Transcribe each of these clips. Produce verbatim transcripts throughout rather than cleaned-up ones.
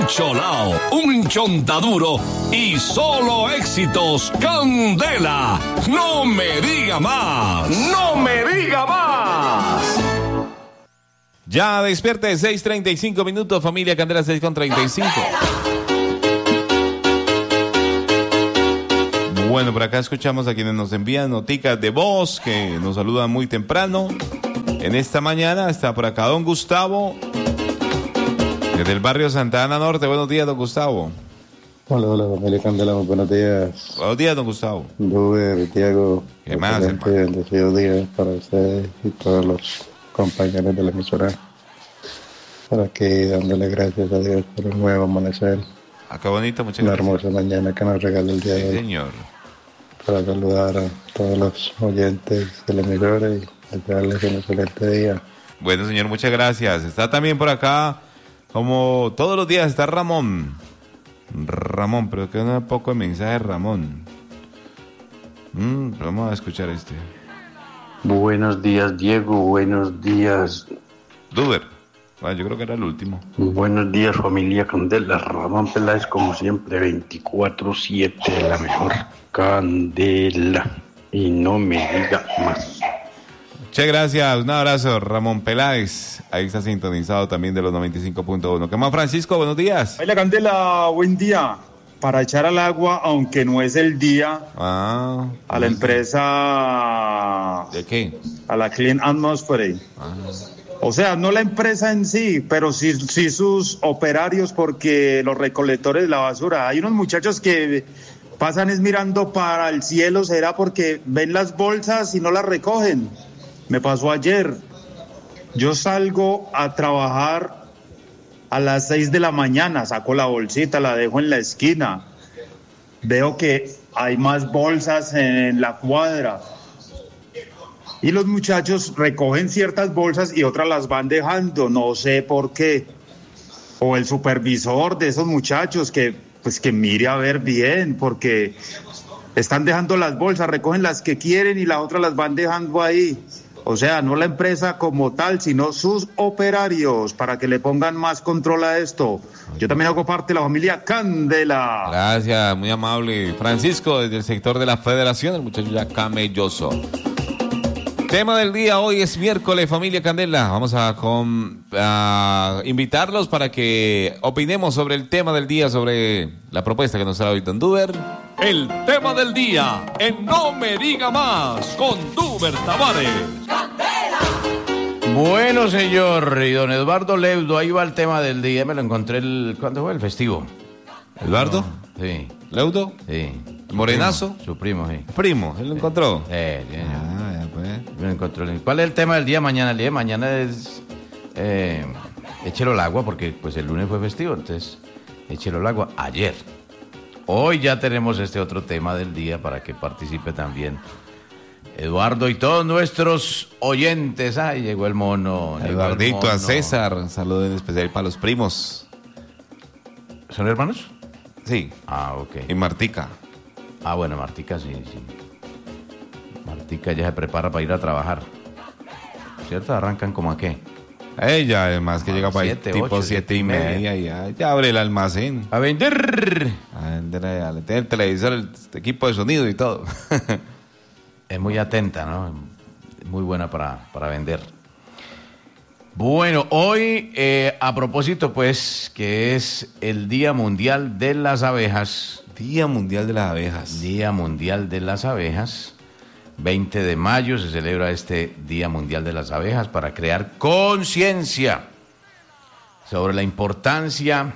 Cholao, un chontaduro y solo éxitos. Candela, no me diga más, no me diga más. Ya despierte, seis treinta y cinco minutos, familia Candela, seis con treinta y cinco. Bueno, por acá escuchamos a quienes nos envían noticas de voz, que nos saludan muy temprano. En esta mañana está por acá don Gustavo, desde el barrio Santa Ana Norte. Buenos días, don Gustavo. Hola, hola, familia Candela, muy buenos días. Buenos días, don Gustavo. Duber, Diego. ¿Qué más, hermano? Bendecidos días para ustedes y todos los compañeros de la emisora. Por aquí dándole gracias a Dios por un nuevo amanecer. Ah, qué bonito, muchas Una gracias. hermosa mañana que nos regala el día Sí, de hoy. señor. Para saludar a todos los oyentes de la emisora y desearles un excelente día. Bueno, señor, muchas gracias. Está también por acá, como todos los días, está Ramón. Ramón, pero que un poco de mensaje, Ramón. Mm, vamos a escuchar este. Buenos días, Diego. Buenos días. Duber. Ah, yo creo que era el último. Buenos días, familia Candela. Ramón Peláez, como siempre, veinticuatro siete, la mejor Candela. Y no me diga más. Muchas gracias. Un abrazo, Ramón Peláez. Ahí está sintonizado también de los noventa y cinco punto uno. ¿Qué más, Francisco? Buenos días. Hola, Candela. Buen día. Para echar al agua, aunque no es el día, Ah, a la empresa... ¿de qué? A la Clean Atmosphere. Ah. O sea, no la empresa en sí, pero sí, sí sus operarios, porque los recolectores de la basura. Hay unos muchachos que pasan es mirando para el cielo, será porque ven las bolsas y no las recogen. Me pasó ayer. Yo salgo a trabajar a las seis de la mañana, saco la bolsita, la dejo en la esquina. Veo que hay más bolsas en la cuadra. Y los muchachos recogen ciertas bolsas y otras las van dejando, no sé por qué. O el supervisor de esos muchachos que, pues que mire a ver bien, porque están dejando las bolsas, recogen las que quieren y las otras las van dejando ahí. O sea, no la empresa como tal, sino sus operarios, para que le pongan más control a esto. Yo también hago parte de la familia Candela. Gracias, muy amable. Francisco, desde el sector de la Federación, el muchacho ya camelloso. Tema del día, hoy es miércoles, familia Candela. Vamos a, con, a invitarlos para que opinemos sobre el tema del día, sobre la propuesta que nos trae hoy Don Duber. El tema del día en No Me Diga Más con Duber Tavares. Bueno, señor, y don Eduardo Leudo, ahí va el tema del día. Me lo encontré el... ¿Cuándo fue el festivo? ¿Eduardo? Sí. ¿Leudo? Sí. ¿Morenazo? Su primo, sí. Primo, ¿él lo encontró? Eh, sí, Ah, ya pues. me lo encontró. ¿Cuál es el tema del día mañana? El día de mañana es... Eh, échelo al agua, porque pues el lunes fue festivo, entonces échelo al agua ayer. Hoy ya tenemos este otro tema del día para que participe también Eduardo y todos nuestros oyentes. Ay, llegó el mono. llegó el Eduardito, a mono. César, saludo en especial para los primos. ¿Son hermanos? Sí, Ah, ok. y Martica. Ah, bueno, Martica sí, sí. Martica ya se prepara para ir a trabajar. ¿Cierto? ¿Arrancan como a qué? Ella, además, que Ah, llega para ahí siete, tipo ocho, siete siete y y media, y ya, ya abre el almacén. ¡A vender! A vender, a tener el televisor, el equipo de sonido y todo. Es muy atenta, ¿no? Muy buena para, para vender. Bueno, hoy, eh, a propósito, pues, que es el Día Mundial de las Abejas. Día Mundial de las Abejas. Día Mundial de las Abejas. veinte de mayo se celebra este Día Mundial de las Abejas para crear conciencia sobre la importancia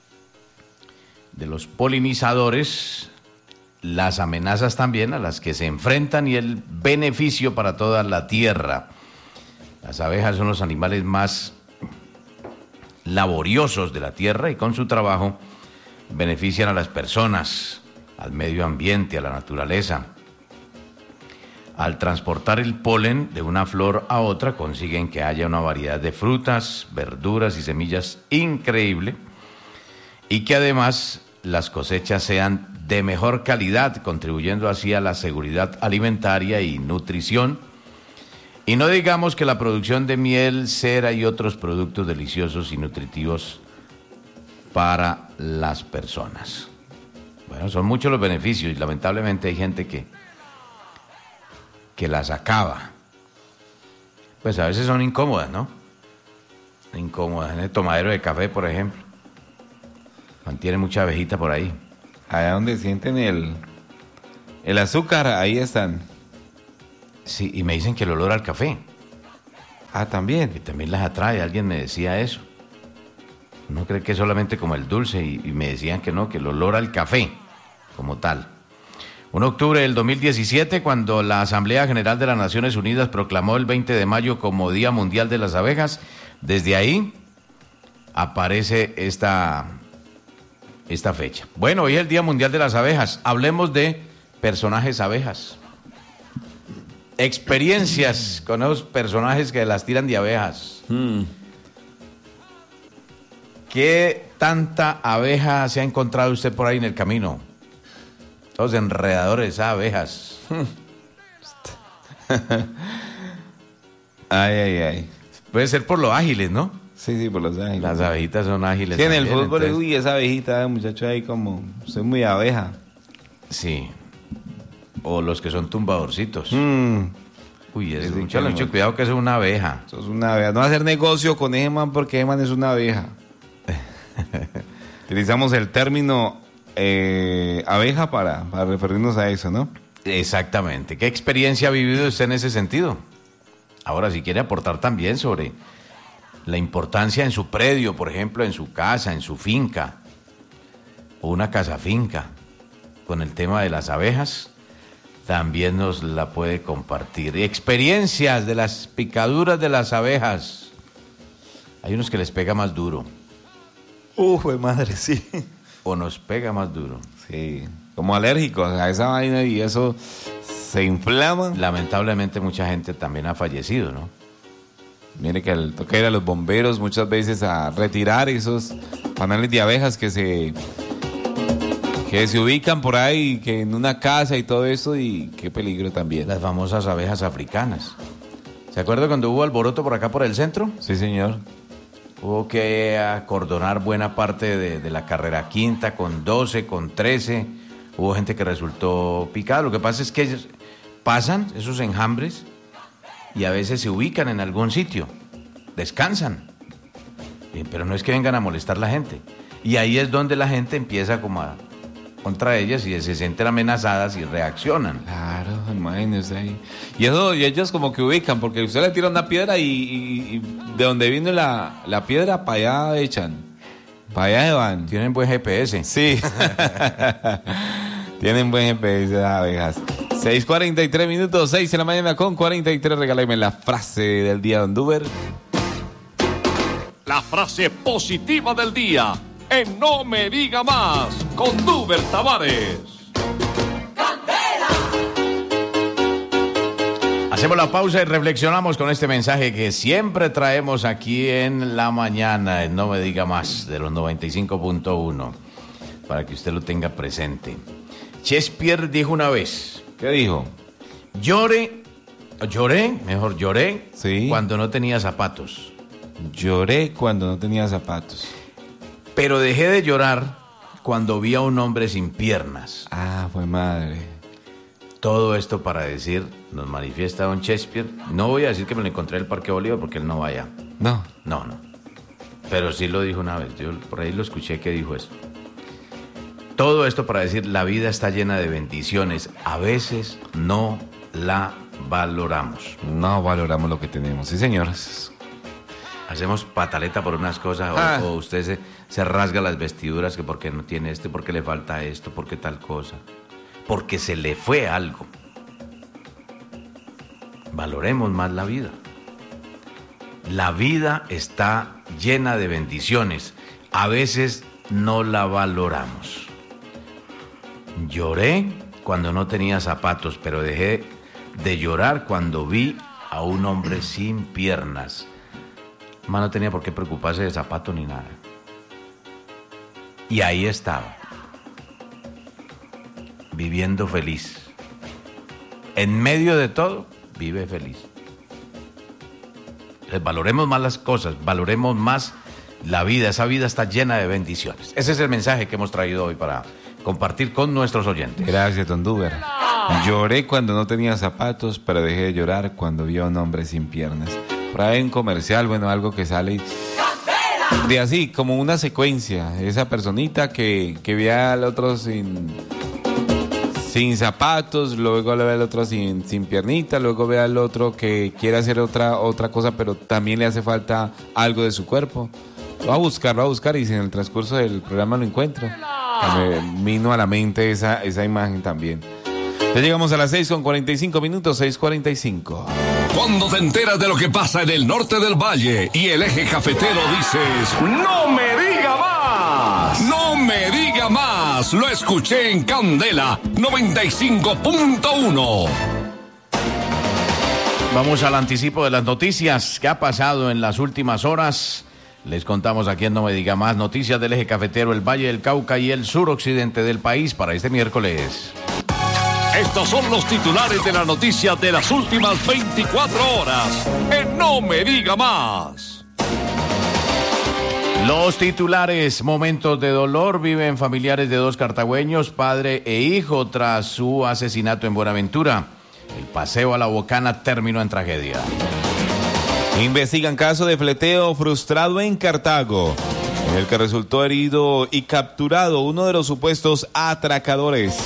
de los polinizadores, las amenazas también a las que se enfrentan y el beneficio para toda la tierra. Las abejas son los animales más laboriosos de la tierra y con su trabajo benefician a las personas, al medio ambiente, a la naturaleza. Al transportar el polen de una flor a otra consiguen que haya una variedad de frutas, verduras y semillas increíble y que además las cosechas sean de mejor calidad, contribuyendo así a la seguridad alimentaria y nutrición. Y no digamos que la producción de miel, cera y otros productos deliciosos y nutritivos para las personas. Bueno, son muchos los beneficios y lamentablemente hay gente que, que las acaba. Pues a veces son incómodas, ¿no? Incómodas. En el tomadero de café, por ejemplo. Mantiene mucha abejita por ahí. Allá donde sienten el, el azúcar, ahí están. Sí, y me dicen que el olor al café. Ah, también. Que también las atrae, alguien me decía eso. No cree que es solamente como el dulce y, y me decían que no, que el olor al café como tal. un de octubre del dos mil diecisiete, cuando la Asamblea General de las Naciones Unidas proclamó el veinte de mayo como Día Mundial de las Abejas, desde ahí aparece esta, esta fecha. Bueno, hoy es el Día Mundial de las Abejas. Hablemos de personajes abejas. Experiencias con esos personajes que las tiran de abejas. Hmm. ¿Qué tanta abeja se ha encontrado usted por ahí en el camino? Los enredadores, abejas. Ay, ay, ay. Puede ser por lo ágiles, ¿no? Sí, sí, por los ágiles. Las abejitas son ágiles. Sí, en el también, fútbol, entonces... uy, esa abejita, muchacho, ahí como, soy muy abeja. Sí. O los que son tumbadorcitos. Mm. Uy, es Sí, mucho, sí, mucho cuidado que es una abeja. Eso es una abeja. No va a hacer negocio con ese man porque ese man es una abeja. Utilizamos el término eh, abeja para, para referirnos a eso, ¿no? Exactamente. ¿Qué experiencia ha vivido usted en ese sentido? Ahora, si quiere aportar también sobre la importancia en su predio, por ejemplo, en su casa, en su finca, o una casa finca, con el tema de las abejas, también nos la puede compartir. Experiencias de las picaduras de las abejas. Hay unos que les pega más duro. Uf, de madre, sí. O nos pega más duro. Sí, como alérgicos a esa vaina y eso se inflama. Lamentablemente mucha gente también ha fallecido, ¿no? Mire que el toca ir a los bomberos muchas veces a retirar esos paneles de abejas que se que se ubican por ahí, que en una casa y todo eso, y qué peligro también. Las famosas abejas africanas. ¿Se acuerda cuando hubo alboroto por acá por el centro? Sí, señor. Hubo que acordonar buena parte de, de la carrera quinta con doce, con trece. Hubo gente que resultó picada. Lo que pasa es que ellos pasan esos enjambres y a veces se ubican en algún sitio, descansan, pero no es que vengan a molestar a la gente. Y ahí es donde la gente empieza como a contra ellas y se sienten amenazadas y reaccionan. Claro, imagínese ahí. Y eso, y ellos como que ubican, porque usted le tira una piedra y, y, y de donde viene la, la piedra, para allá echan. Para allá se van. Tienen buen G P S. Sí. Tienen buen G P S las abejas. seis cuarenta y tres minutos, seis de la mañana con cuarenta y tres. Regálame la frase del día, Don Duber. La frase positiva del día en No Me Diga Más con Duber Tavares. Hacemos la pausa y reflexionamos con este mensaje que siempre traemos aquí en la mañana, en No Me Diga Más, de los noventa y cinco punto uno, para que usted lo tenga presente. Shakespeare dijo una vez, ¿Qué dijo? lloré, lloré, mejor lloré, Sí. cuando no tenía zapatos. Lloré cuando no tenía zapatos. Pero dejé de llorar cuando vi a un hombre sin piernas. Ah, fue madre. Todo esto para decir, nos manifiesta don Shakespeare. No voy a decir que me lo encontré en el Parque Bolívar porque él no vaya. No. No, no. Pero sí lo dijo una vez. Yo por ahí lo escuché que dijo eso. Todo esto para decir, la vida está llena de bendiciones. A veces no la valoramos. No valoramos lo que tenemos. Sí, señores. Hacemos pataleta por unas cosas o, Ah. o usted se, se rasga las vestiduras que porque no tiene esto, porque le falta esto, porque tal cosa. Porque se le fue algo. Valoremos más la vida. La vida está llena de bendiciones. A veces no la valoramos. Lloré cuando no tenía zapatos, pero dejé de llorar cuando vi a un hombre sin piernas. Más no tenía por qué preocuparse de zapatos ni nada. Y ahí estaba, viviendo feliz. En medio de todo, vive feliz. Entonces, valoremos más las cosas, valoremos más la vida, esa vida está llena de bendiciones. Ese es el mensaje que hemos traído hoy para compartir con nuestros oyentes. Gracias, don Duber. Lloré cuando no tenía zapatos, pero dejé de llorar cuando vi a un hombre sin piernas. Por ahí en comercial, bueno, algo que sale de así, como una secuencia. Esa personita que, que ve al otro sin, sin zapatos, luego le ve al otro sin, sin piernita, luego ve al otro que quiere hacer otra, otra cosa, pero también le hace falta algo de su cuerpo. Va a buscar, va a buscar, y si en el transcurso del programa lo encuentro, me vino a la mente esa, esa imagen también. Ya llegamos a las seis con cuarenta y cinco minutos, seis cuarenta y cinco. Cuando te enteras de lo que pasa en el norte del valle y el eje cafetero, dices: ¡no me diga más! ¡No me diga más! Lo escuché en Candela noventa y cinco punto uno. Vamos al anticipo de las noticias. ¿Qué ha pasado en las últimas horas? Les contamos aquí en No Me Diga Más, noticias del eje cafetero, el Valle del Cauca y el suroccidente del país para este miércoles. Estos son los titulares de la noticia de las últimas veinticuatro horas en No Me Diga Más. Los titulares: momentos de dolor viven familiares de dos cartagüeños, padre e hijo, tras su asesinato en Buenaventura. El paseo a la Bocana terminó en tragedia. Investigan caso de fleteo frustrado en Cartago, en el que resultó herido y capturado uno de los supuestos atracadores.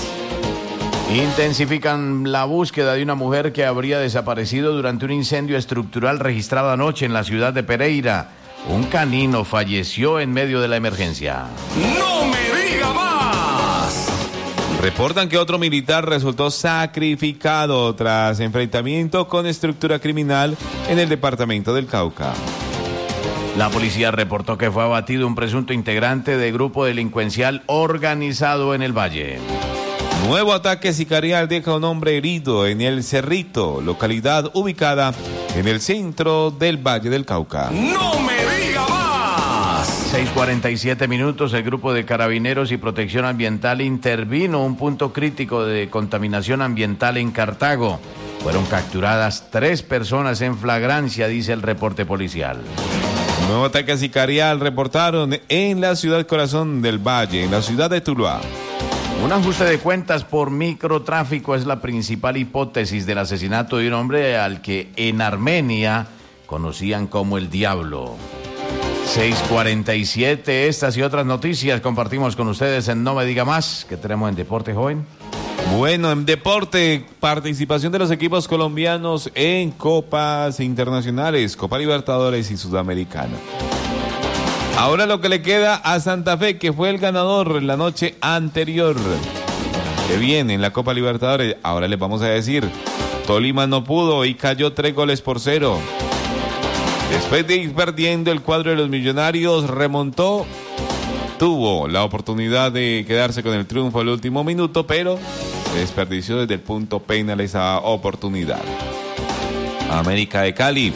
Intensifican la búsqueda de una mujer que habría desaparecido durante un incendio estructural registrado anoche en la ciudad de Pereira. Un canino falleció en medio de la emergencia. ¡No me diga más! Reportan que otro militar resultó sacrificado tras enfrentamiento con estructura criminal en el departamento del Cauca. La policía reportó que fue abatido un presunto integrante de grupo delincuencial organizado en el Valle. Nuevo ataque sicarial deja a un hombre herido en El Cerrito, localidad ubicada en el centro del Valle del Cauca. ¡No me diga más! seis cuarenta y siete minutos, el grupo de Carabineros y Protección Ambiental intervino un punto crítico de contaminación ambiental en Cartago. Fueron capturadas tres personas en flagrancia, dice el reporte policial. Nuevo ataque sicarial reportaron en la ciudad corazón del Valle, en la ciudad de Tuluá. Un ajuste de cuentas por microtráfico es la principal hipótesis del asesinato de un hombre al que en Armenia conocían como el Diablo. seis cuarenta y siete, estas y otras noticias compartimos con ustedes en No Me Diga Más. ¿Qué tenemos en Deporte, joven? Bueno, en deporte, participación de los equipos colombianos en copas internacionales, Copa Libertadores y Sudamericana. Ahora lo que le queda a Santa Fe, que fue el ganador en la noche anterior, que viene en la Copa Libertadores. Ahora les vamos a decir, Tolima no pudo y cayó tres goles por cero. Después de ir perdiendo, el cuadro de los Millonarios remontó, tuvo la oportunidad de quedarse con el triunfo al último minuto, pero desperdició desde el punto penal esa oportunidad. América de Cali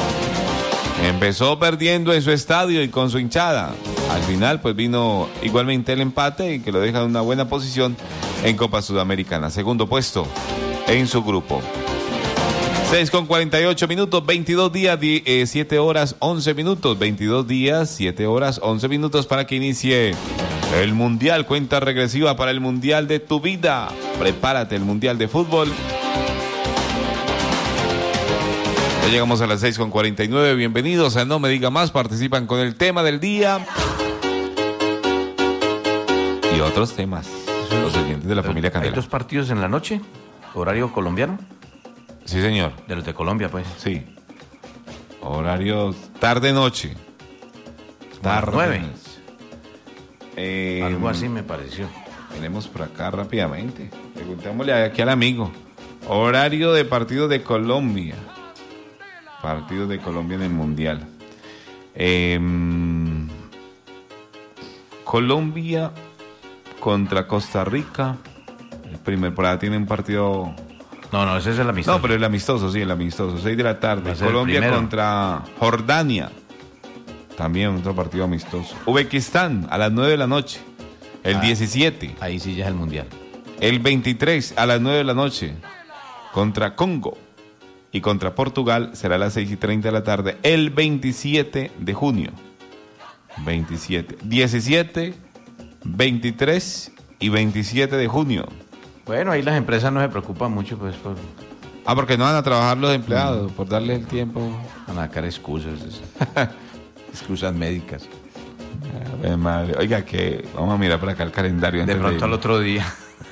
empezó perdiendo en su estadio y con su hinchada. Al final pues vino igualmente el empate y que lo deja en una buena posición en Copa Sudamericana. Segundo puesto en su grupo. seis con cuarenta y ocho minutos, veintidós días, siete horas, once minutos. veintidós días, siete horas, once minutos para que inicie el Mundial. Cuenta regresiva para el Mundial de tu vida. Prepárate, el Mundial de Fútbol. Ya llegamos a las seis con cuarenta y nueve. Bienvenidos a No Me Diga Más. Participan con el tema del día y otros temas. Los oyentes de la familia Candela. ¿Hay dos partidos en la noche? ¿Horario colombiano? Sí, señor. De los de Colombia, pues. Sí. Horario tarde-noche. Tarde. Nueve. Eh, Algo así me pareció. Tenemos por acá rápidamente. Preguntémosle aquí al amigo. Horario de partido de Colombia. Partido de Colombia en el Mundial. Eh, Colombia contra Costa Rica. El primer, por ahí tiene un partido. No, no, ese es el amistoso. No, pero el amistoso, sí, el amistoso. seis de la tarde. Colombia contra Jordania. También otro partido amistoso. Uzbekistán a las nueve de la noche. El ah, diecisiete. Ahí sí ya es el Mundial. El veintitrés a las nueve de la noche. Contra Congo. Y contra Portugal será a las seis y treinta de la tarde. El veintisiete de junio. veintisiete, diecisiete, veintitrés y veintisiete de junio. Bueno, ahí las empresas no se preocupan mucho, pues, por... Ah, porque no van a trabajar los empleados, mm. por darles el tiempo. Van a sacar excusas, excusas médicas. Ver, madre. Oiga, que vamos a mirar por acá el calendario. De pronto de... al otro día.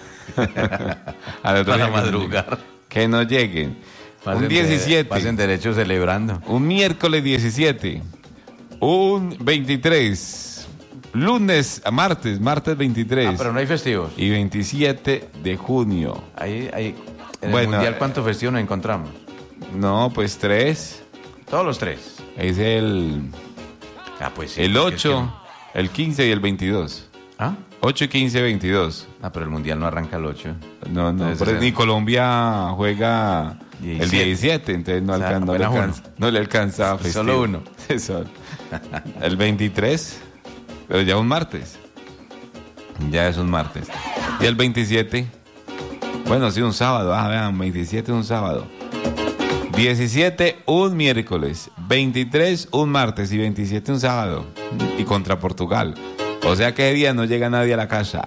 al otro Para día madrugar. Que no lleguen. Pasen un diecisiete. De, pasen derecho celebrando. Un miércoles diecisiete. Un veintitrés. Lunes a martes, martes veintitrés. Ah, pero no hay festivos. Y veintisiete de junio. Ahí, ahí. En bueno, el Mundial, ¿cuántos festivos nos encontramos? No, pues tres. Todos los tres. Es el... Ah, pues sí. El ocho, es que... el quince y el veintidós. ¿Ah? ocho, quince, veintidós. Ah, pero el Mundial no arranca el ocho. No, no, pero el... ni Colombia juega diecisiete. El diecisiete, entonces no, o sea, alcan... no, le, alcanza, no le alcanza a festivo. Solo uno. Solo. El veintitrés, pero ya un martes. Ya es un martes. Y el veintisiete... Bueno, sí, un sábado. Ah, vean, veintisiete un sábado. diecisiete un miércoles. veintitrés un martes y veintisiete un sábado. Y contra Portugal. O sea que ese día no llega nadie a la casa.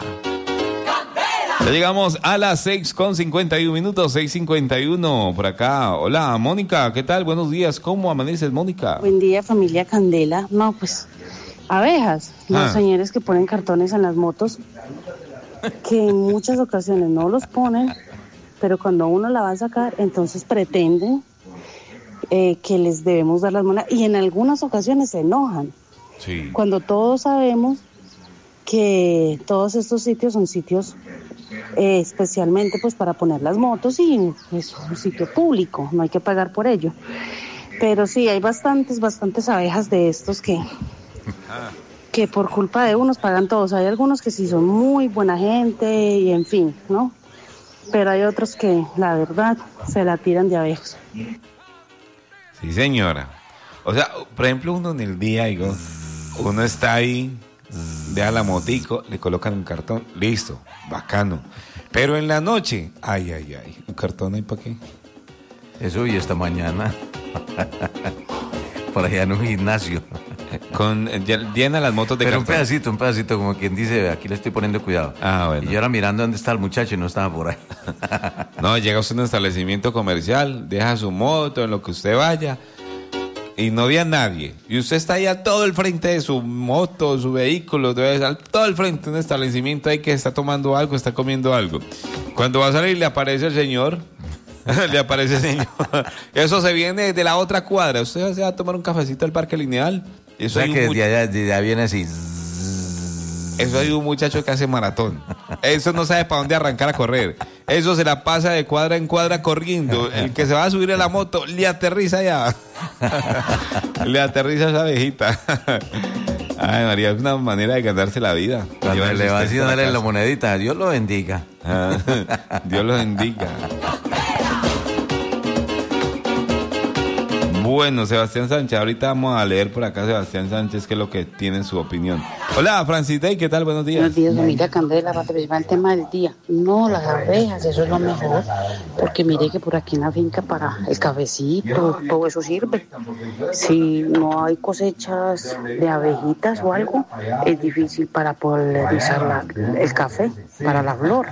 Ya llegamos a las seis con cincuenta y uno minutos. seis cincuenta y uno por acá. Hola, Mónica. ¿Qué tal? Buenos días. ¿Cómo amaneces, Mónica? Buen día, familia Candela. No, pues, abejas. Los ah. señores que ponen cartones en las motos, que en muchas ocasiones no los ponen, pero cuando uno la va a sacar, entonces pretenden eh, que les debemos dar las monedas, y en algunas ocasiones se enojan. Sí. Cuando todos sabemos que todos estos sitios son sitios eh, especialmente pues para poner las motos, y es un sitio público, no hay que pagar por ello. Pero sí, hay bastantes, bastantes abejas de estos que... que por culpa de unos pagan todos. Hay algunos que sí son muy buena gente y en fin, ¿no? Pero hay otros que, la verdad, se la tiran de abejas. Sí, señora. O sea, por ejemplo, uno en el día, digo, uno está ahí, deja la motico, le colocan un cartón, listo, bacano. Pero en la noche, ay, ay, ay, ¿un cartón ahí para qué? Eso y esta mañana, por allá en un gimnasio. Con llena las motos de Pero cartón. un pedacito, un pedacito, como quien dice, aquí le estoy poniendo cuidado. Ah, bueno. Y yo era mirando dónde está el muchacho y no estaba por ahí. No, llega usted a un establecimiento comercial, deja su moto en lo que usted vaya y no ve a nadie. Y usted está ahí a todo el frente de su moto, su vehículo, a todo el frente de un establecimiento ahí que está tomando algo, está comiendo algo. Cuando va a salir le aparece el señor. Le aparece el señor. Eso se viene de la otra cuadra. Usted se va a tomar un cafecito al Parque Lineal. Eso o sea que much... de, allá, de allá viene así. Eso hay un muchacho que hace maratón. Eso no sabe para dónde arrancar a correr. Eso se la pasa de cuadra en cuadra corriendo. El que se va a subir a la moto le aterriza ya. Le aterriza esa abejita. Ay, María, es una manera de ganarse la vida. Cuando le va a decir darle la monedita, Dios lo bendiga. Ah, Dios lo bendiga. Bueno, Sebastián Sánchez, ahorita vamos a leer por acá Sebastián Sánchez qué es lo que tiene en su opinión. Hola, Francis Day, ¿qué tal? Buenos días. Buenos días, familia Candela, para participar en el tema del día. No, las abejas, eso es lo mejor, porque mire que por aquí en la finca para el cafecito, todo eso sirve. Si no hay cosechas de abejitas o algo, es difícil para polinizar la, el café, para la flor.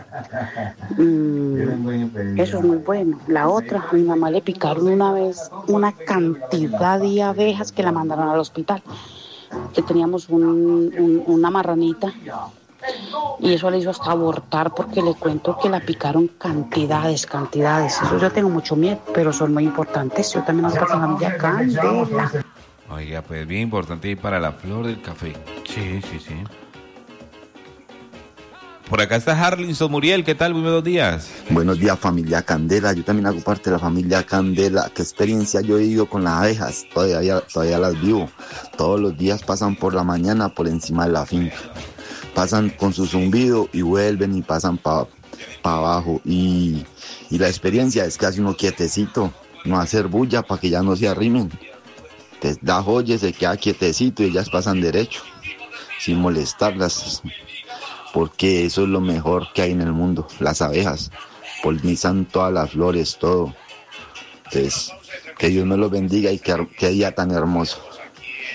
Mm, eso es muy bueno. La otra, a mi mamá le picaron una vez una cantidad de abejas que la mandaron al hospital, que teníamos un, un, una marranita y eso le hizo hasta abortar, porque le cuento que la picaron cantidades, cantidades. Eso yo tengo mucho miedo, pero son muy importantes. Yo también hago parte de la familia Candela. Oiga, pues bien importante ir para la flor del café. Sí, sí, sí. Por acá está Harlinson Muriel, ¿qué tal? Muy buenos días. Buenos días, familia Candela. Yo también hago parte de la familia Candela. ¿Qué experiencia yo he ido con las abejas? Todavía, todavía las vivo. Todos los días pasan por la mañana por encima de la finca. Pasan con su zumbido y vuelven y pasan para pa abajo. Y, y la experiencia es que hace uno quietecito, no hacer bulla para que ya no se arrimen. Te da joyas, se queda quietecito y ellas pasan derecho, sin molestarlas. Porque eso es lo mejor que hay en el mundo, las abejas, polinizan todas las flores, todo. Entonces, que Dios me los bendiga y que, que día tan hermoso.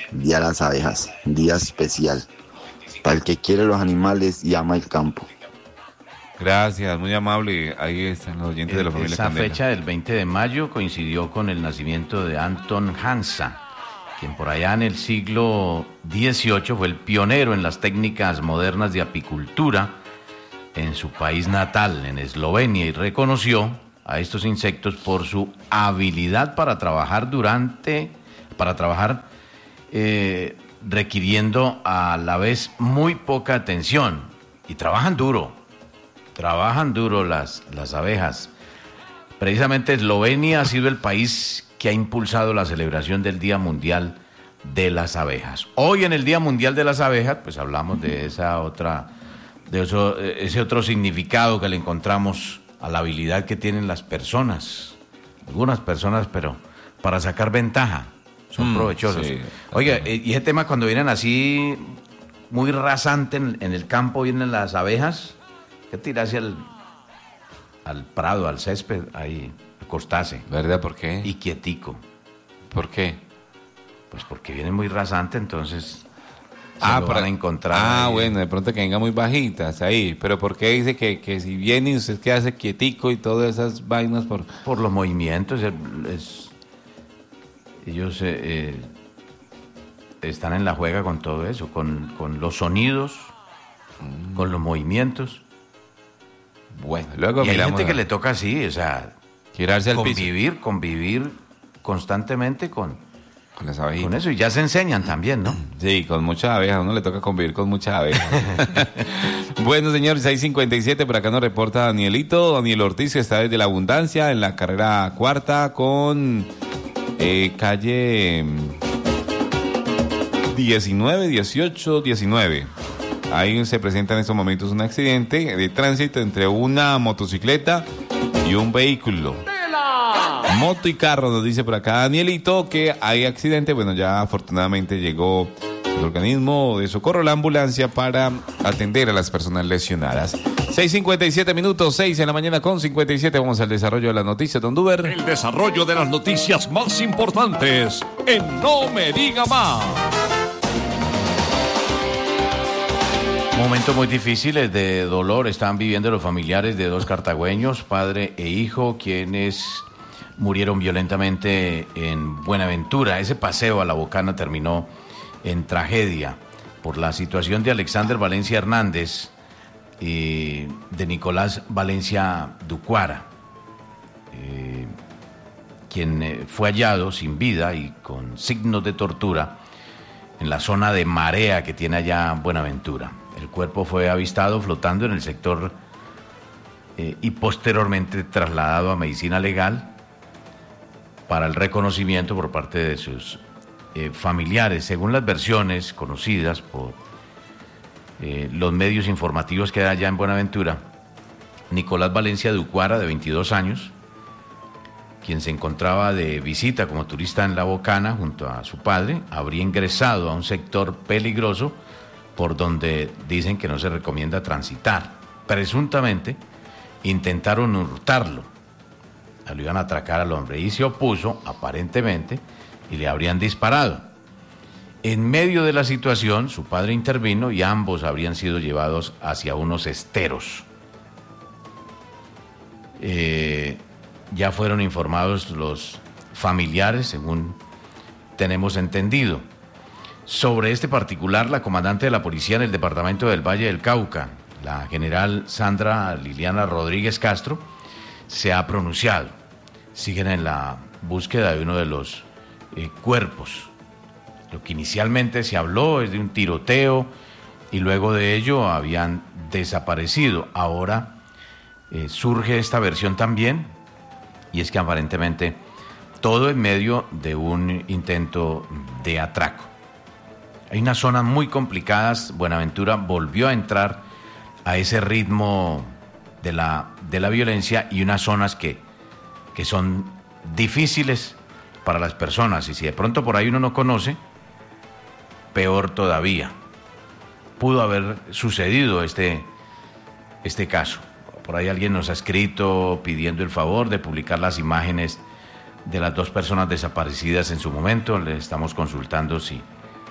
Día de las abejas, día especial. Para el que quiere los animales y ama el campo. Gracias, muy amable. Ahí están los oyentes de la familia Esa Candela. fecha del veinte de mayo coincidió con el nacimiento de Anton Hansa, quien por allá en el siglo dieciocho fue el pionero en las técnicas modernas de apicultura en su país natal, en Eslovenia, y reconoció a estos insectos por su habilidad para trabajar durante, para trabajar eh, requiriendo a la vez muy poca atención, y trabajan duro. Trabajan duro las, las abejas. Precisamente Eslovenia ha sido el país que ha impulsado la celebración del Día Mundial de las Abejas. Hoy en el Día Mundial de las Abejas, pues hablamos de esa otra, de eso, ese otro significado que le encontramos a la habilidad que tienen las personas, algunas personas, pero para sacar ventaja, son Mm, provechosos. sí. Oiga, y ese tema cuando vienen así muy rasante en, en el campo, vienen las abejas, que tirarse al, al prado, al césped, ahí, acostarse. ¿Verdad? ¿Por qué? Y quietico. ¿Por qué? Pues porque viene muy rasante, entonces se Ah, lo para- van a encontrar. Ah, ahí. bueno, de pronto que venga muy bajitas ahí. Pero ¿por qué dice que, que si viene y usted queda quietico y todas esas vainas por... Por los movimientos, el- es- ellos eh, eh, están en la juega con todo eso, con, con los sonidos, Mm. con los movimientos. Bueno, luego Y hay miramos gente que a- le toca así, o sea, tirarse al piso convivir, convivir constantemente con, con las con abejitas. eso. Y ya se enseñan también, ¿no? Sí, con muchas abejas. A uno le toca convivir con muchas abejas. Bueno, señores, seis cincuenta y siete, por acá nos reporta Danielito. Daniel Ortiz, que está desde La Abundancia, en la carrera cuarta con eh, calle diecinueve, dieciocho, diecinueve. Ahí se presenta en estos momentos un accidente de tránsito entre una motocicleta y un vehículo. Moto y carro, nos dice por acá Danielito que hay accidente. Bueno, ya afortunadamente llegó el organismo de socorro, la ambulancia, para atender a las personas lesionadas. seis cincuenta y siete minutos, seis en la mañana con cincuenta y siete. Vamos al desarrollo de las noticias, don Duber. El desarrollo de las noticias más importantes en No Me Diga Más. Momentos muy difíciles de dolor están viviendo los familiares de dos cartagüeños, padre e hijo, quienes murieron violentamente en Buenaventura. Ese paseo a la Bocana terminó en tragedia por la situación de Alexander Valencia Hernández y de Nicolás Valencia Ducuara, eh, quien eh, fue hallado sin vida y con signos de tortura en la zona de marea que tiene allá Buenaventura. El cuerpo fue avistado flotando en el sector eh, y posteriormente trasladado a medicina legal para el reconocimiento por parte de sus eh, familiares. Según las versiones conocidas por eh, los medios informativos que hay allá en Buenaventura, Nicolás Valencia Ducuara, de veintidós años, quien se encontraba de visita como turista en La Bocana junto a su padre, habría ingresado a un sector peligroso por donde dicen que no se recomienda transitar. Presuntamente intentaron hurtarlo, lo iban a atracar al hombre y se opuso, aparentemente, y le habrían disparado. En medio de la situación, su padre intervino y ambos habrían sido llevados hacia unos esteros. Eh, ya fueron informados los familiares, según tenemos entendido. Sobre este particular, la comandante de la policía en el departamento del Valle del Cauca, la general Sandra Liliana Rodríguez Castro, se ha pronunciado. Siguen en la búsqueda de uno de los eh, cuerpos. Lo que inicialmente se habló es de un tiroteo y luego de ello habían desaparecido. Ahora eh, surge esta versión también, y es que aparentemente todo en medio de un intento de atraco. Hay unas zonas muy complicadas. Buenaventura volvió a entrar a ese ritmo de la, de la violencia, y unas zonas que, que son difíciles para las personas. Y si de pronto por ahí uno no conoce, peor todavía. Pudo haber sucedido este, este caso. Por ahí alguien nos ha escrito pidiendo el favor de publicar las imágenes de las dos personas desaparecidas en su momento. Le estamos consultando si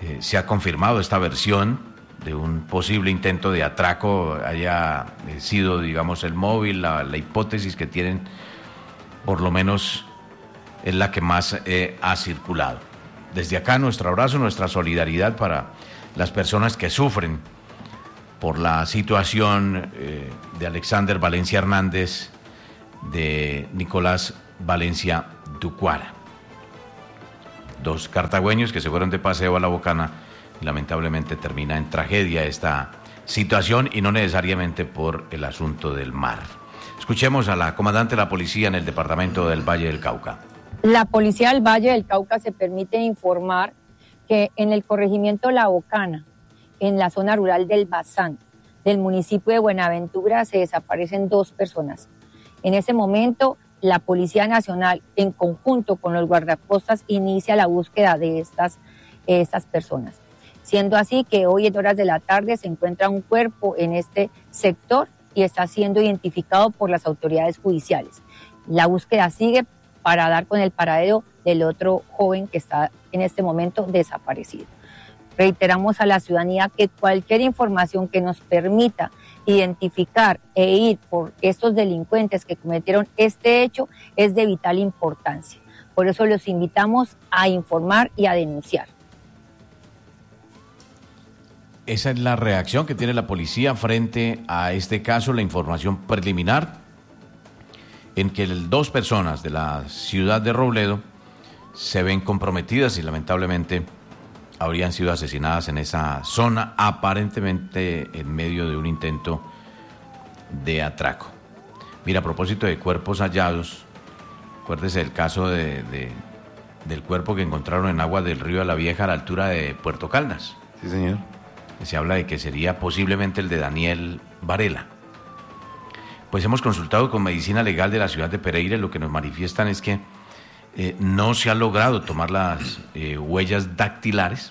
eh, se ha confirmado esta versión de un posible intento de atraco, haya eh, sido, digamos, el móvil, la, la hipótesis que tienen, por lo menos es la que más eh, ha circulado. Desde acá nuestro abrazo, nuestra solidaridad para las personas que sufren por la situación eh, de Alexander Valencia Hernández, de Nicolás Valencia Ducuara. Dos cartagüeños que se fueron de paseo a La Bocana y lamentablemente termina en tragedia esta situación, y no necesariamente por el asunto del mar. Escuchemos a la comandante de la policía en el departamento del Valle del Cauca. La policía del Valle del Cauca se permite informar que en el corregimiento La Bocana, en la zona rural del Bazán, del municipio de Buenaventura, se desaparecen dos personas. En ese momento, la Policía Nacional, en conjunto con los guardacostas, inicia la búsqueda de estas, estas personas. Siendo así que hoy en horas de la tarde se encuentra un cuerpo en este sector y está siendo identificado por las autoridades judiciales. La búsqueda sigue para dar con el paradero del otro joven que está en este momento desaparecido. Reiteramos a la ciudadanía que cualquier información que nos permita identificar e ir por estos delincuentes que cometieron este hecho es de vital importancia. Por eso los invitamos a informar y a denunciar. Esa es la reacción que tiene la policía frente a este caso, la información preliminar en que dos personas de la ciudad de Robledo se ven comprometidas y lamentablemente habrían sido asesinadas en esa zona, aparentemente en medio de un intento de atraco. Mira, a propósito de cuerpos hallados, acuérdese del caso de, de, del cuerpo que encontraron en agua del río de la Vieja a la altura de Puerto Caldas. Sí, señor. Se habla de que sería posiblemente el de Daniel Varela. Pues hemos consultado con Medicina Legal de la ciudad de Pereira y lo que nos manifiestan es que eh, no se ha logrado tomar las eh, huellas dactilares,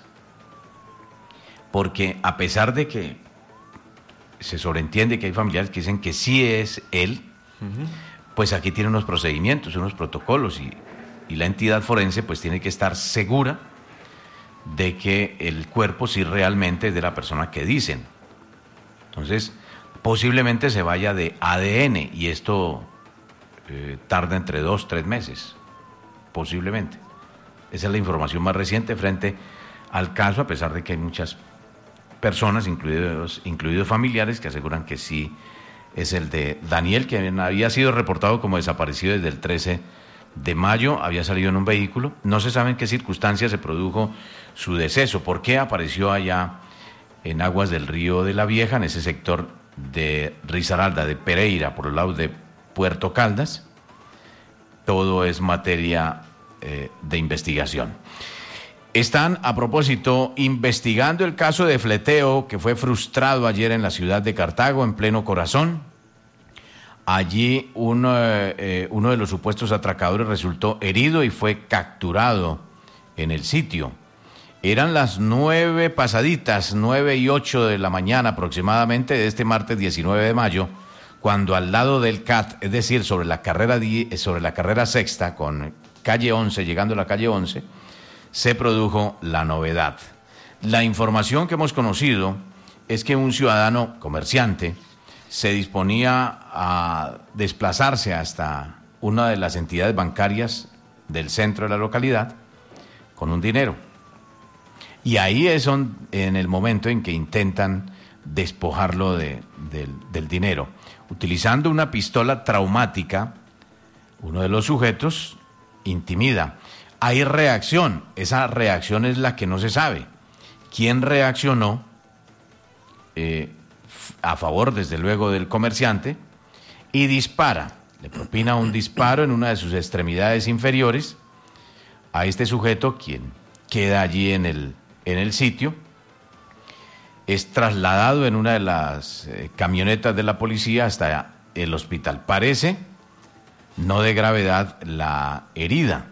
porque a pesar de que se sobreentiende que hay familiares que dicen que sí es él, uh-huh. pues aquí tiene unos procedimientos, unos protocolos y, y la entidad forense pues tiene que estar segura de que el cuerpo sí realmente es de la persona que dicen. Entonces, posiblemente se vaya de A D N y esto eh, tarda entre dos, tres meses, posiblemente. Esa es la información más reciente frente al caso, a pesar de que hay muchas personas, incluidos, incluidos familiares, que aseguran que sí es el de Daniel, que había sido reportado como desaparecido desde el trece de mayo, había salido en un vehículo. No se sabe en qué circunstancias se produjo su deceso, por qué apareció allá en aguas del río de la Vieja, en ese sector de Risaralda, de Pereira, por el lado de Puerto Caldas. Todo es materia eh, de investigación. Están, a propósito, investigando el caso de fleteo que fue frustrado ayer en la ciudad de Cartago, en pleno corazón. Allí uno, eh, uno de los supuestos atracadores resultó herido y fue capturado en el sitio. Eran las nueve pasaditas, nueve y ocho de la mañana aproximadamente de este martes diecinueve de mayo, cuando al lado del C A T, es decir, sobre la carrera, sobre la carrera sexta con calle once, llegando a la calle once, se produjo la novedad. La información que hemos conocido es que un ciudadano comerciante se disponía a desplazarse hasta una de las entidades bancarias del centro de la localidad con un dinero. Y ahí es en el momento en que intentan despojarlo de, de, del dinero. Utilizando una pistola traumática, uno de los sujetos intimida. Hay reacción, esa reacción es la que no se sabe. ¿Quién reaccionó eh, a favor, desde luego, del comerciante? Y dispara, le propina un disparo en una de sus extremidades inferiores a este sujeto, quien queda allí en el, en el sitio. Es trasladado en una de las eh, camionetas de la policía hasta el hospital. Parece no de gravedad la herida.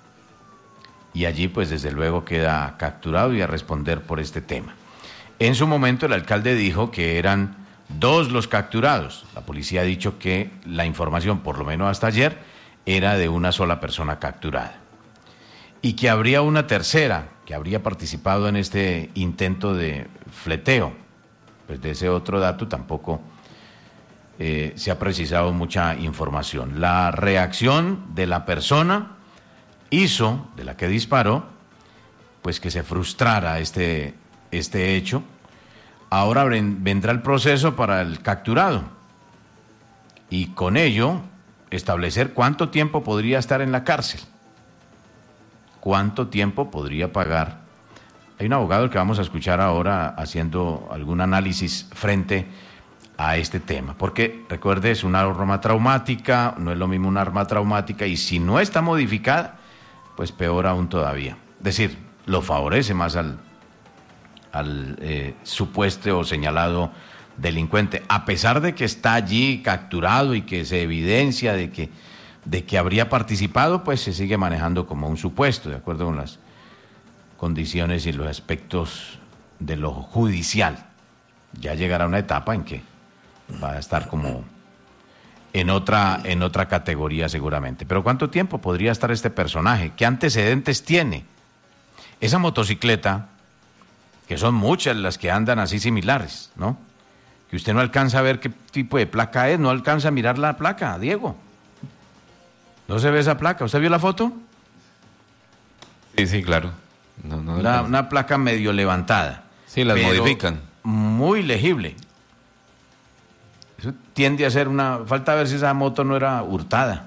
Y allí, pues, desde luego queda capturado y a responder por este tema. En su momento, el alcalde dijo que eran dos los capturados. La policía ha dicho que la información, por lo menos hasta ayer, era de una sola persona capturada. Y que habría una tercera, que que habría participado en este intento de fleteo. Pues de ese otro dato tampoco eh, se ha precisado mucha información. La reacción de la persona hizo, de la que disparó, pues que se frustrara este, este hecho. Ahora vendrá el proceso para el capturado y con ello establecer cuánto tiempo podría estar en la cárcel, cuánto tiempo podría pagar. Hay un abogado que vamos a escuchar ahora haciendo algún análisis frente a este tema, porque recuerde, es una arma traumática, no es lo mismo un arma traumática, y si no está modificada, pues peor aún todavía. Es decir, lo favorece más al, al eh, supuesto o señalado delincuente, a pesar de que está allí capturado y que se evidencia de que, de que habría participado, pues se sigue manejando como un supuesto, de acuerdo con las condiciones y los aspectos de lo judicial. Ya llegará una etapa en que va a estar como en otra, en otra categoría seguramente. Pero ¿cuánto tiempo podría estar este personaje? ¿Qué antecedentes tiene? Esa motocicleta, que son muchas las que andan así similares, ¿no? Que usted no alcanza a ver qué tipo de placa es, no alcanza a mirar la placa, Diego. ¿No se ve esa placa? ¿Usted vio la foto? Sí, sí, claro. No, no, una, no. una placa medio levantada. Sí, las modifican. Muy legible. Eso tiende a ser una... Falta ver si esa moto no era hurtada.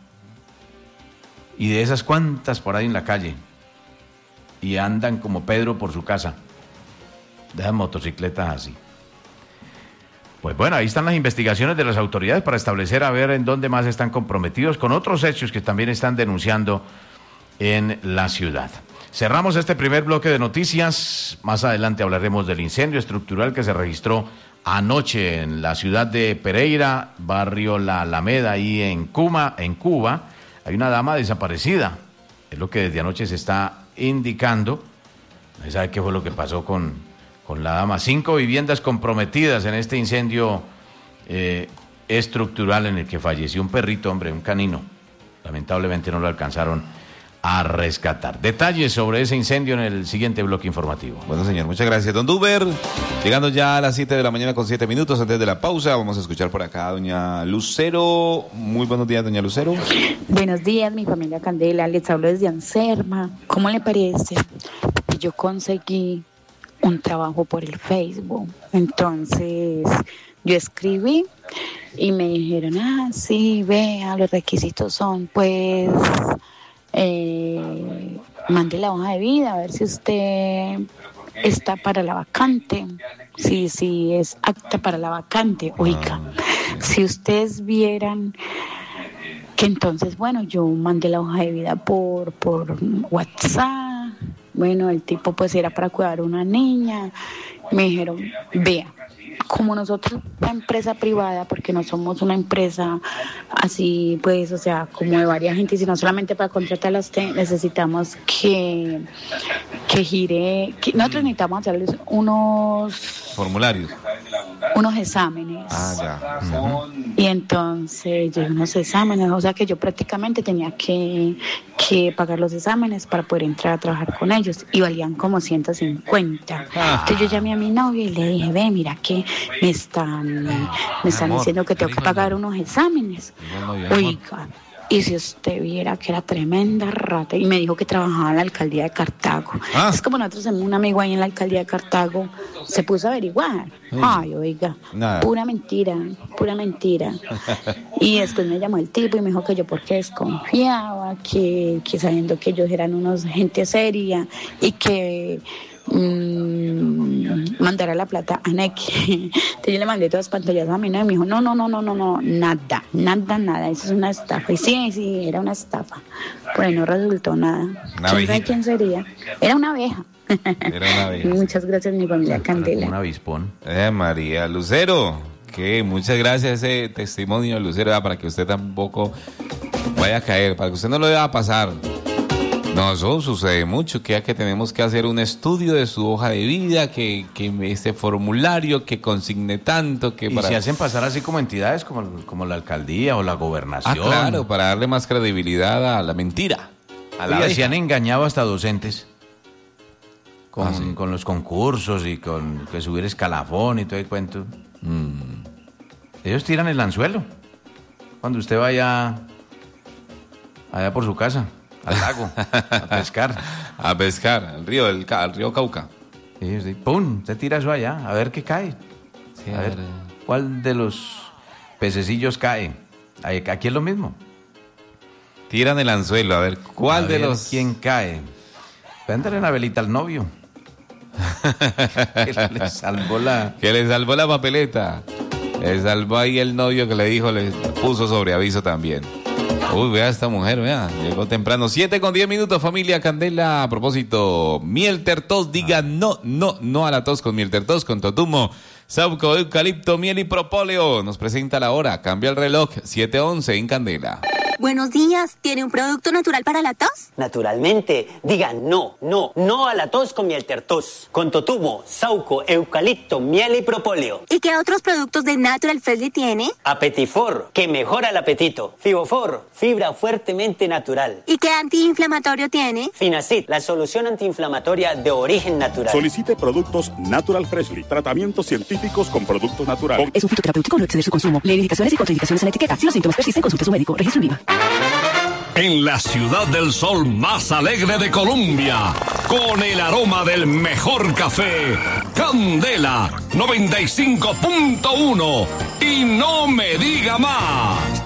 Y de esas cuantas por ahí en la calle. Y andan como Pedro por su casa. De esas motocicletas así. Pues bueno, ahí están las investigaciones de las autoridades para establecer a ver en dónde más están comprometidos con otros hechos que también están denunciando en la ciudad. Cerramos este primer bloque de noticias. Más adelante hablaremos del incendio estructural que se registró anoche en la ciudad de Pereira, barrio La Alameda, ahí en Cuba, en Cuba. Hay una dama desaparecida. Es lo que desde anoche se está indicando. No se sabe qué fue lo que pasó con, con la dama. Cinco viviendas comprometidas en este incendio eh, estructural en el que falleció un perrito, hombre, un canino. Lamentablemente no lo alcanzaron a rescatar. Detalles sobre ese incendio en el siguiente bloque informativo. Bueno, señor, muchas gracias, don Duber. Llegando ya a las siete de la mañana con siete minutos antes de la pausa, vamos a escuchar por acá a doña Lucero. Muy buenos días, doña Lucero. Buenos días, mi familia Candela. Les hablo desde Anserma. ¿Cómo le parece? Yo conseguí un trabajo por el Facebook. Entonces, yo escribí y me dijeron, ah, sí, vea, los requisitos son, pues... Eh, mande la hoja de vida a ver si usted está para la vacante, si, si es apta para la vacante. Oiga, si ustedes vieran que entonces, bueno, yo mandé la hoja de vida por, por WhatsApp. Bueno, el tipo pues era para cuidar a una niña. Me dijeron, vea, como nosotros, la empresa privada, porque no somos una empresa así, pues, o sea, como de varias gente, sino solamente para contratarlas, necesitamos que, que gire, que nosotros necesitamos hacerles unos formularios, unos exámenes. Ah, ya. Uh-huh. Y entonces, yo unos exámenes, o sea que yo prácticamente tenía que, que pagar los exámenes para poder entrar a trabajar con ellos, y valían como ciento cincuenta. Ah. Entonces yo llamé a mi novio y le dije, ve, mira que me están, me están amor, diciendo que tengo que pagar unos exámenes. Oiga, y si usted viera que era tremenda rata, y me dijo que trabajaba en la alcaldía de Cartago. Ah. Es como nosotros tenemos un amigo ahí en la alcaldía de Cartago, se puso a averiguar. Sí. Ay, oiga, Nada. pura mentira, pura mentira. Y después me llamó el tipo y me dijo que yo porque desconfiaba, que, que sabiendo que ellos eran unos gente seria y que mmm, mandara la plata a Neki. Entonces yo le mandé todas las pantallas a mi novio y me dijo, no, no, no, no, no, no, nada, nada, nada, eso es una estafa. Y sí, sí, era una estafa. Por ahí no resultó nada. ¿Quién sabe quién sería? Era una abeja. Era una abeja. Muchas gracias, mi familia Candela. Un avispón. Eh, María Lucero, que muchas gracias ese testimonio, Lucero, para que usted tampoco vaya a caer, para que usted no lo vaya a pasar. No, eso sucede mucho, que ya que tenemos que hacer un estudio de su hoja de vida, que, que este formulario, que consigne tanto, que y para... se hacen pasar así como entidades, como, como la alcaldía o la gobernación. Ah, claro, para darle más credibilidad a la mentira. A la Oiga, se han engañado hasta docentes. con, Ah, sí. con los concursos y con que subir escalafón y todo el cuento. Mm. Ellos tiran el anzuelo cuando usted vaya allá por su casa, al lago, a pescar. A pescar, al río, el, Ca- al río Cauca. Sí, sí. ¡Pum! Usted tira eso allá, a ver qué cae. Sí, A ver, ¿cuál de los pececillos cae? Ahí- Aquí es lo mismo. Tiran el anzuelo, a ver, ¿cuál A de ver los...? ¿Quién cae? Préndale una velita al novio. Que le salvó la... Que le salvó la papeleta. Le salvó ahí el novio que le dijo, le puso sobre aviso también. Uy, vea esta mujer, vea, llegó temprano. Siete con diez minutos, familia Candela. A propósito, miel tertos, diga no, no, no a la tos con miel tertos, con totumo, sauco, eucalipto, miel y propóleo. Nos presenta la hora, cambia el reloj, siete once en Candela. Buenos días, ¿tiene un producto natural para la tos? Naturalmente, diga no, no, no a la tos con miel tertos, con totumo, sauco, eucalipto, miel y propóleo. ¿Y qué otros productos de Natural Freshly tiene? Apetifor, que mejora el apetito. Fibofor, fibra fuertemente natural. ¿Y qué antiinflamatorio tiene? Finacid, la solución antiinflamatoria de origen natural. Solicite productos Natural Freshly, tratamientos científicos con productos naturales. Es un fitoterapéutico, no exceder su consumo. Lee indicaciones y contraindicaciones en la etiqueta. Si los síntomas persisten, consulte a su médico. Registro INVIMA. En la ciudad del sol más alegre de Colombia, con el aroma del mejor café, Candela noventa y cinco punto uno. Y no me diga más.